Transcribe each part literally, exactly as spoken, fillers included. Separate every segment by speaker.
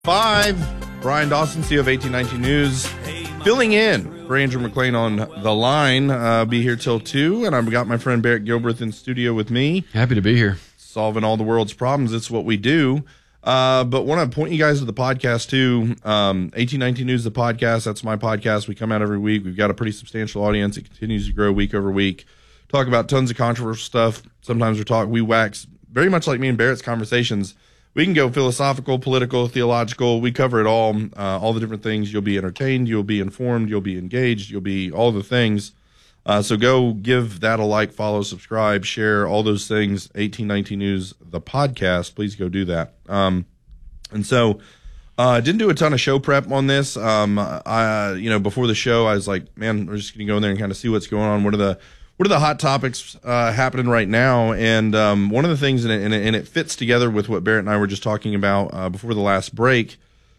Speaker 1: Five, Brian Dawson, C E O of eighteen nineteen News, filling in for Andrew McLean on the line. Uh, be here till two, and I've got my friend Barrett Gilbreth in studio with me.
Speaker 2: Happy to be here.
Speaker 1: Solving all the world's problems. It's what we do. Uh, but want to point you guys to the podcast, too. Um, eighteen nineteen News, the podcast. That's my podcast. We come out every week. We've got a pretty substantial audience. It continues to grow week over week. Talk about tons of controversial stuff. Sometimes we talk, we wax, very much like me and Barrett's conversations. We can go philosophical, political, theological. We cover it all, uh, all the different things. You'll be entertained. You'll be informed. You'll be engaged. You'll be all the things. Uh, so go give that a like, follow, subscribe, share, all those things. eighteen nineteen News, the podcast. Please go do that. Um, and so I uh, didn't do a ton of show prep on this. Um, I, you know, before the show, I was like, man, we're just going to go in there and kind of see what's going on. What are the What are the hot topics uh, happening right now? And um, one of the things, and it, and, it, and it fits together with what Barrett and I were just talking about uh, before the last break,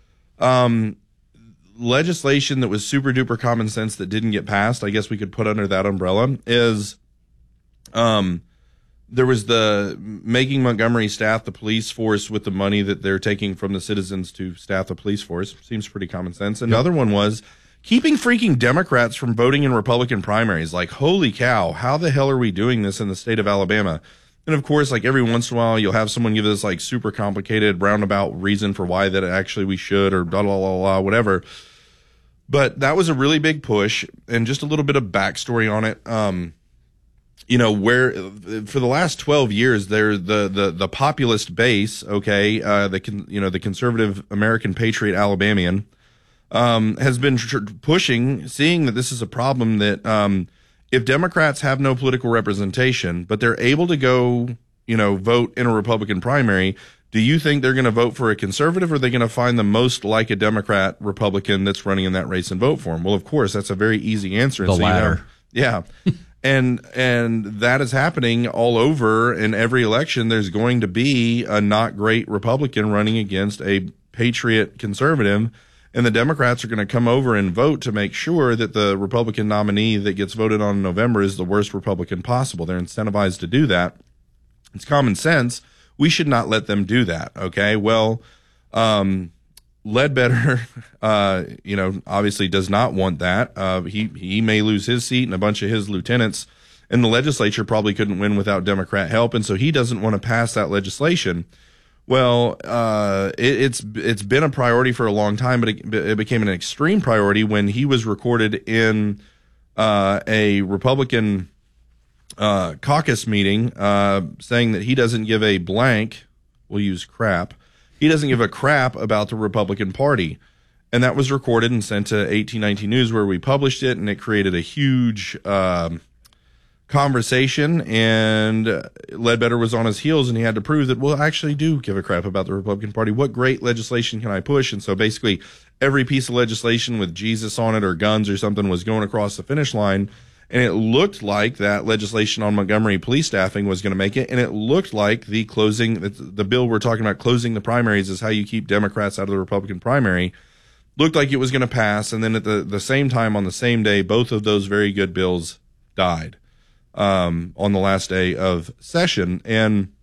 Speaker 1: um, legislation that was super duper common sense that didn't get passed, I guess we could put under that umbrella, is um, there was the making Montgomery staff the police force with the money that they're taking from the citizens to staff the police force. Seems pretty common sense. Another yep. one was keeping freaking Democrats from voting in Republican primaries. Like, holy cow, how the hell are we doing this in the state of Alabama? And of course, like every once in a while, you'll have someone give us like super complicated roundabout reason for why that actually we should, or blah, blah, blah, blah, whatever. But that was a really big push, and just a little bit of backstory on it. Um, you know, where for the last twelve years, there the the the populist base, okay, uh, the con, you know the conservative American patriot Alabamian, Um, has been tr- pushing, seeing that this is a problem that um, if Democrats have no political representation, but they're able to go, you know, vote in a Republican primary, do you think they're going to vote for a conservative, or are they going to find the most like a Democrat Republican that's running in that race and vote for him? Well, of course, that's a very easy answer.
Speaker 2: The
Speaker 1: so,
Speaker 2: latter.
Speaker 1: You know, yeah. and and that is happening all over. In every election, there's going to be a not great Republican running against a patriot conservative. And the Democrats are going to come over and vote to make sure that the Republican nominee that gets voted on in November is the worst Republican possible. They're incentivized to do that. It's common sense. We should not let them do that. Okay. Well, um, Ledbetter, uh, you know, obviously does not want that. Uh, he, he may lose his seat, and a bunch of his lieutenants in the legislature probably couldn't win without Democrat help. And so he doesn't want to pass that legislation. Well, uh, it, it's it's been a priority for a long time, but it, it became an extreme priority when he was recorded in uh, a Republican uh, caucus meeting uh, saying that he doesn't give a blank, we'll use crap, he doesn't give a crap about the Republican Party. And that was recorded and sent to eighteen nineteen News, where we published it, and it created a huge um, conversation, and Ledbetter was on his heels, and he had to prove that, well, I actually do give a crap about the Republican Party. What great legislation can I push? And so basically every piece of legislation with Jesus on it or guns or something was going across the finish line, and it looked like that legislation on Montgomery police staffing was going to make it, and it looked like the closing, the bill we're talking about, closing the primaries is how you keep Democrats out of the Republican primary, looked like it was going to pass, and then at the, the same time, on the same day, both of those very good bills died. Um, on the last day of session. And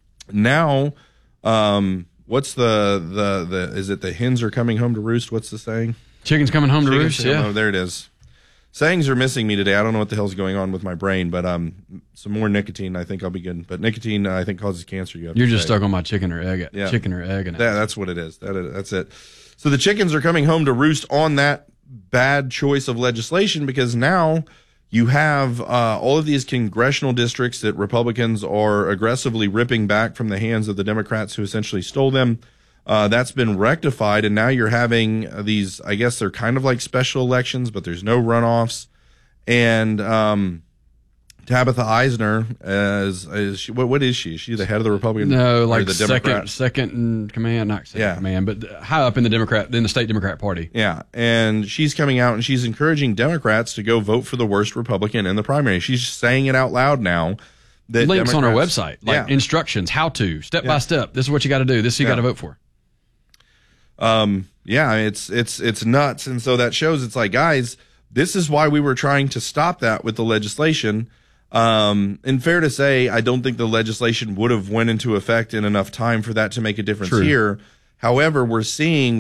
Speaker 1: now, um, what's the, the, the, is it the hens are coming home to roost? What's the saying?
Speaker 2: Chicken's coming home
Speaker 1: Chickens
Speaker 2: to roost, yeah.
Speaker 1: Oh, there it is. Sayings are missing me today. I don't know what the hell's going on with my brain, but, um, some more nicotine, I think I'll be good. But nicotine, uh, I think causes cancer. You have
Speaker 2: You're
Speaker 1: to
Speaker 2: just
Speaker 1: say.
Speaker 2: stuck on my chicken or egg,
Speaker 1: yeah.
Speaker 2: chicken or egg. And
Speaker 1: that, that's what it is. That is. That's it. So the chickens are coming home to roost on that bad choice of legislation, because now you have uh, all of these congressional districts that Republicans are aggressively ripping back from the hands of the Democrats who essentially stole them. Uh, that's been rectified, and now you're having these, I guess they're kind of like special elections, but there's no runoffs. And um, Tabitha Eisner, as is she, what, what is she? Is she the head of the Republican?
Speaker 2: No, like
Speaker 1: the
Speaker 2: second,
Speaker 1: Democrat?
Speaker 2: second in command, not second
Speaker 1: Yeah.
Speaker 2: in command, but high up in the Democrat, in the state Democrat Party.
Speaker 1: Yeah, and she's coming out and she's encouraging Democrats to go vote for the worst Republican in the primary. She's saying it out loud now. That
Speaker 2: Links
Speaker 1: Democrats,
Speaker 2: on our website, like
Speaker 1: yeah.
Speaker 2: instructions, how to, step
Speaker 1: Yeah.
Speaker 2: by step. This is what you got to do. This is you
Speaker 1: Yeah.
Speaker 2: got to vote for.
Speaker 1: Um, yeah, it's it's it's nuts, and so that shows it's like, guys, this is why we were trying to stop that with the legislation. Um, and fair to say, I don't think the legislation would have went into effect in enough time for that to make a difference
Speaker 2: True.
Speaker 1: here. However, we're seeing